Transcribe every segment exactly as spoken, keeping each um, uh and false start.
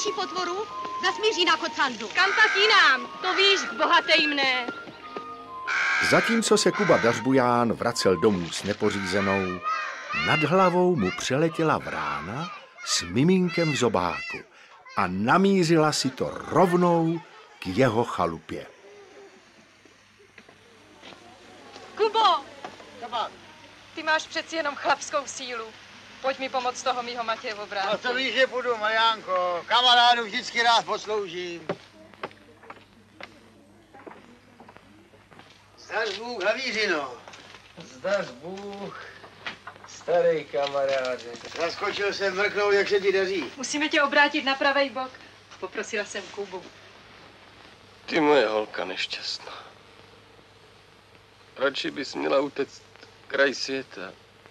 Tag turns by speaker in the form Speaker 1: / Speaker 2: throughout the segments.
Speaker 1: nejlepší potvoru? Zasmíří na kocandu.
Speaker 2: Kam pak jinam? To víš, k bohatým ne.
Speaker 3: Zatímco se Kuba Dařbuján vracel domů s nepořízenou, nad hlavou mu přeletěla vrána s miminkem v zobáku a namířila si to rovnou k jeho chalupě.
Speaker 2: Kubo! Ty máš přeci jenom chlapskou sílu. Pojď mi pomoct toho mýho Matěje obrátit.
Speaker 4: No to víš, že půjdu, Mariánko. Kamarádu vždycky rád posloužím. Zdař Bůh, Havířino.
Speaker 5: Zdař Bůh, starý kamaráde.
Speaker 4: Zaskočil jsem mrknout, jak se ti daří.
Speaker 2: Musíme tě obrátit na pravej bok. Poprosila jsem Kubu.
Speaker 5: Ty moje holka nešťastná. Radši bys měla utéct kraj světa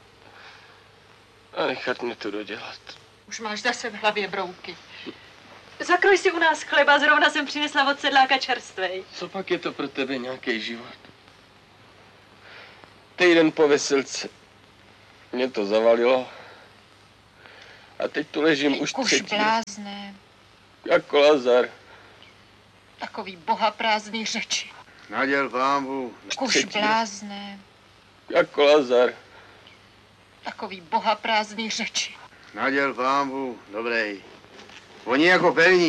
Speaker 5: a nechat mě to dodělat.
Speaker 2: Už máš zase v hlavě brouky. Zakroj si u nás chleba, zrovna jsem přinesla od sedláka čerstvej.
Speaker 5: Co pak je to pro tebe nějaký život? Týden po veselce mě to zavalilo a teď tu ležím už
Speaker 2: Kuž
Speaker 5: třetí.
Speaker 2: blázné.
Speaker 5: Jako Lazar.
Speaker 2: Takový bohaprázdný řeči.
Speaker 4: Naděl pámbu.
Speaker 2: Kuž
Speaker 5: Třetí.
Speaker 2: blázné.
Speaker 5: Jako Lazar.
Speaker 2: Takový bohaprázdný řeči.
Speaker 4: Naděl pámbu. Dobrý. Oni jako pelní.